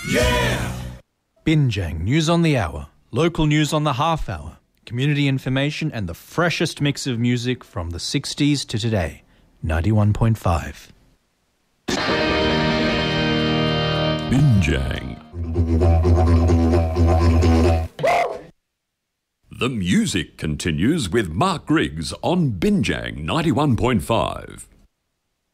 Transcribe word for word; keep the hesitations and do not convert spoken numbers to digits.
Yeah! Binjang News on the Hour, local news on the half hour, community information and the freshest mix of music from the sixties to today. ninety-one point five. Binjang. The music continues with Mark Griggs on Binjang ninety-one point five.